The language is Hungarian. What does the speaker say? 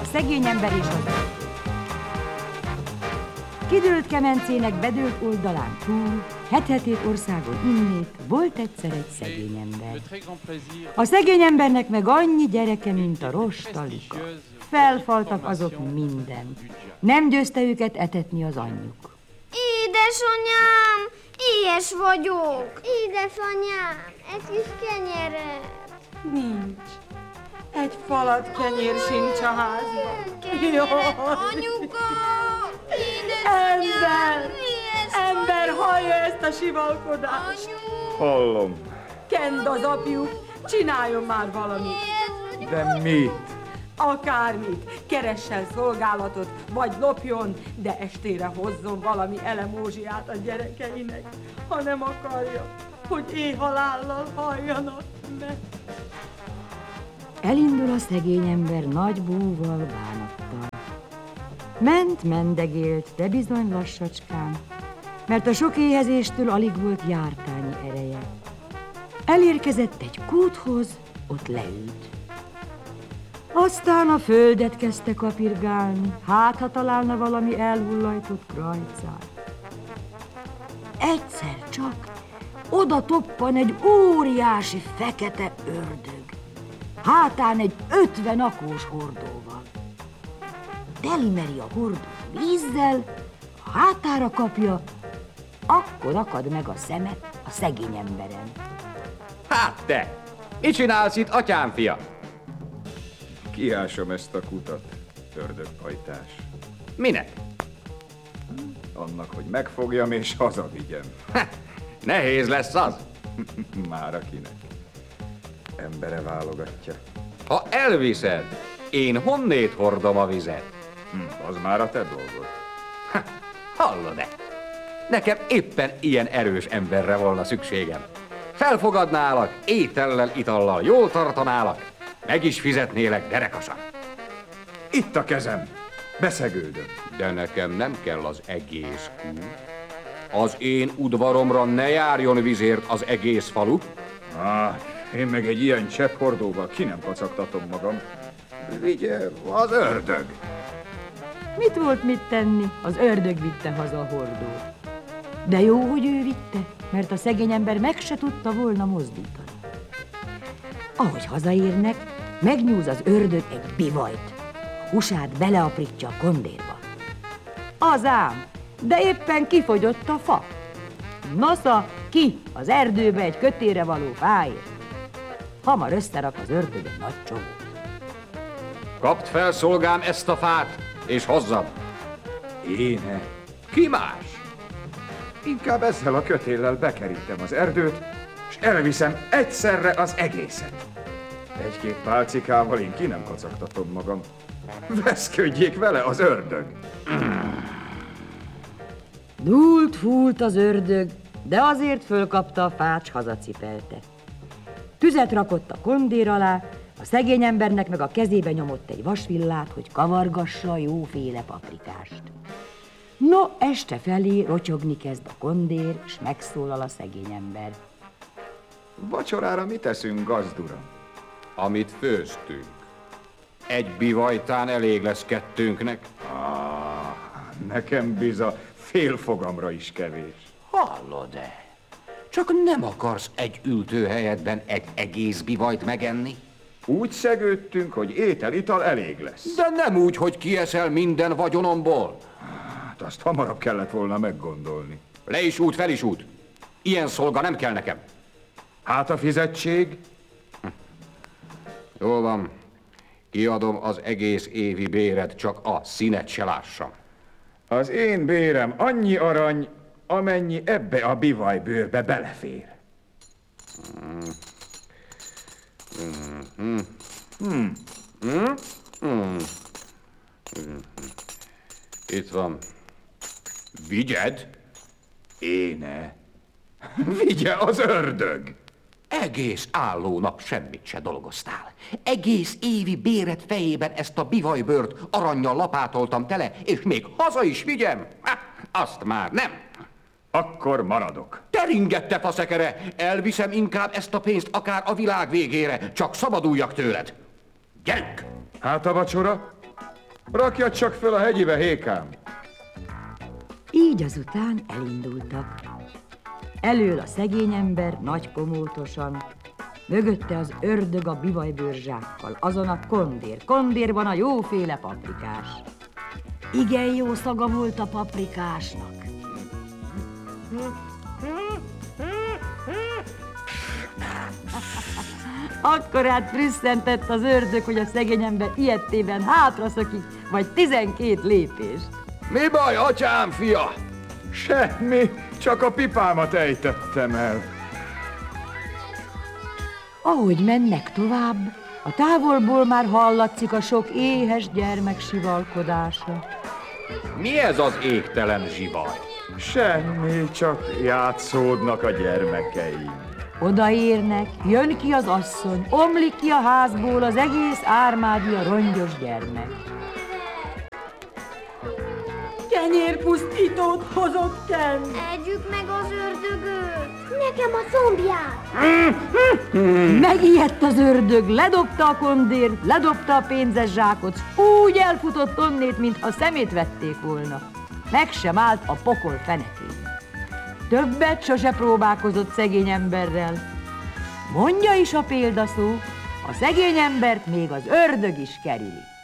szegény ember és az ördög. Kidőlt kemencének bedőlt oldalán túl, het-hetét országon innét, volt egyszer egy szegény ember. A szegény embernek meg annyi gyereke, mint a rostalika. Felfaltak azok mindent. Nem győzte őket etetni az anyjuk. Édesanyám, éhes vagyok. Édesanyám, egy kis kenyeret. Nincs. Egy falat kenyér sincs a házban. Anyuka, édesanyám, Ember, hallja ezt a sivalkodást. Hallom. Kend az apjuk, csináljon már valamit. De mit? Akármit, keressen szolgálatot, vagy lopjon, de estére hozzon valami elemózsiát a gyerekeinek, ha nem akarja, hogy éhhalállal halljanak meg. Elindul a szegény ember nagy búval, bánattal. Ment, mendegélt, de bizony lassacskán, mert a sok éhezéstől alig volt jártányi ereje. Elérkezett egy kúthoz, ott leült. Aztán a földet kezdte kapirgálni, hát ha találna valami elhullajtott krajcát. Egyszer csak oda toppan egy óriási fekete ördög, hátán egy 50 akós hordóval. Telimeri a hordót vízzel, ha hátára kapja, akkor akad meg a szeme a szegény emberen. Hát te! Mit csinálsz itt, atyám fia? Kiásom ezt a kutat, ördögpajtás. Minek? Annak, hogy megfogjam és hazavigyem. Nehéz lesz az. Már akinek. Embere válogatja. Ha elviszed, én honnét hordom a vizet? Az már a te dolgod. Hallod-e? Nekem éppen ilyen erős emberre volna szükségem. Felfogadnálak, étellel, itallal, jól tartanálak, meg is fizetnélek derekasan. Itt a kezem. Beszegődöm. De nekem nem kell az egész kút. Az én udvaromra ne járjon vizért az egész falu. Én meg egy ilyen csepp hordóval ki nem kacagtatom magam. Vigye az ördög. Mit volt mit tenni? Az ördög vitte haza a hordót. De jó, hogy ő vitte, mert a szegény ember meg se tudta volna mozdítani. Ahogy hazaérnek, megnyúz az ördög egy bivajt. Húsát beleaprítja a kondérba. Az ám, de éppen kifogyott a fa. Nosza, ki az erdőbe egy kötére való fáért. Hamar összerak az ördög egy nagy csomót. Kapd fel, szolgám, ezt a fát, és hozzad. Éne. Ki más? Inkább ezzel a kötéllel bekerítem az erdőt, és elviszem egyszerre az egészet. Egy-két pálcikával én ki nem kacagtatom magam. Veszködjék vele az ördög. Dúlt, fúlt az ördög, de azért fölkapta a fát, s hazacipelte. Tüzet rakott a kondér alá, a szegény embernek meg a kezébe nyomott egy vasvillát, hogy kavargassa a jóféle paprikást. No, este felé rotyogni kezd a kondér, s megszólal a szegény ember. Vacsorára mit teszünk, gazduram? Amit főztünk. Egy bivajtán elég lesz kettőnknek. Nekem biza fél fogamra is kevés. Hallod-e? Csak nem akarsz egy ültőhelyedben egy egész bivajt megenni? Úgy szegődtünk, hogy étel-ital elég lesz. De nem úgy, hogy kieszel minden vagyonomból. Hát azt hamarabb kellett volna meggondolni. Le is út, fel is út. Ilyen szolga nem kell nekem. Hát a fizetség? Jól van. Kiadom az egész évi béred, csak a színet se lássam. Az én bérem annyi arany, amennyi ebbe a bivajbőrbe belefér. Itt van. Vigyed? Éne. Vigye az ördög. Egész állónap semmit se dolgoztál. Egész évi béret fejében ezt a bivajbőrt arannyal lapátoltam tele, és még haza is vigyem? Azt már nem. Akkor maradok. Teringette faszekere, elviszem inkább ezt a pénzt akár a világ végére, csak szabaduljak tőled. Gyerünk! Hát a vacsora? Rakjad csak föl a hegyibe, Hékám. Így azután elindultak. Elől a szegény ember nagy komótosan, mögötte az ördög a bivajbőrzsákkal, azon a kondér. Kondérban a jóféle paprikás. Igen jó szaga volt a paprikásnak. Akkor hát frisszenttett az ördög, hogy a szegény ember ilyettében hátraszakik, vagy 12 lépést. Mi baj, atyám, fia? Semmi, csak a pipámat ejtettem el. Ahogy mennek tovább, a távolból már hallatszik a sok éhes gyermek sivalkodása. Mi ez az égtelen zsivaj? Semmi, csak játszódnak a gyermekeim. Odaérnek, jön ki az asszony, omlik ki a házból az egész ármádia rongyos gyermek. Kenyérpusztítót hozott Ken. Együk meg az ördögöt. Nekem a combját. Megijedt az ördög, ledobta a kondért, ledobta a pénzes zsákot, úgy elfutott onnét, mintha szemét vették volna. Meg sem állt a pokol fenekén. Többet sose próbálkozott szegény emberrel. Mondja is a példaszó, a szegény embert még az ördög is kerüli.